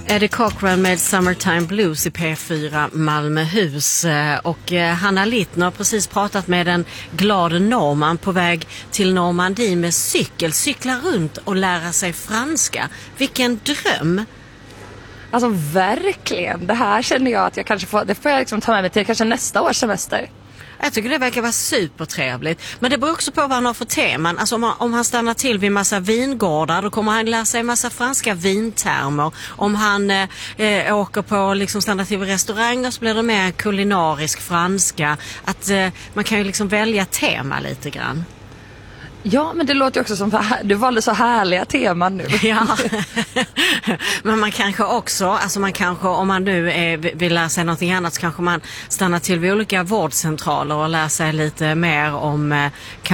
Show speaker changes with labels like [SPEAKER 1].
[SPEAKER 1] Eddie Cochran med Summertime Blues i P4 Malmöhus. Och Hanna Littner har precis pratat med en glad norrman på väg till Normandie med cykel. Cykla runt och lära sig franska. Vilken dröm!
[SPEAKER 2] Alltså verkligen. Det här känner jag att jag kanske får, det får jag liksom ta med mig till kanske nästa års semester.
[SPEAKER 1] Jag tycker det verkar vara supertrevligt. Men det beror också på vad han har för teman. Alltså om han stannar till vid massa vingårdar, då kommer han lära sig massa franska vintermer. Om han åker på, liksom stannar till vid restauranger, så blir det mer kulinarisk franska. Att man kan ju liksom välja tema lite grann.
[SPEAKER 2] Ja, men det låter ju också som du valde så härliga teman nu.
[SPEAKER 1] Ja, men man kanske också, alltså man kanske, om man nu vill lära sig någonting annat, så kanske man stannar till vid olika vårdcentraler och lär sig lite mer om